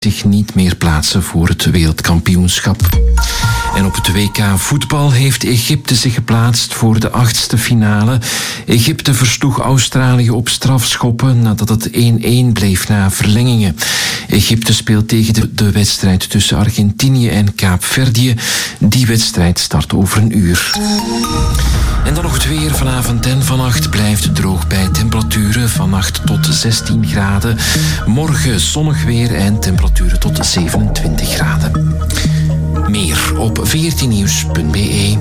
zich niet meer plaatsen voor het wereldkampioenschap. En op het WK voetbal heeft Egypte zich geplaatst voor de 8e finale. Egypte versloeg Australië op strafschoppen nadat het 1-1 bleef na verlengingen. Egypte speelt tegen de wedstrijd tussen Argentinië en Kaapverdië. Die wedstrijd start over een uur. En dan nog het weer. Vanavond en vannacht blijft het droog bij temperaturen van 8 tot 16 graden. Morgen zonnig weer en temperaturen tot 27 graden. Meer op 14nieuws.be.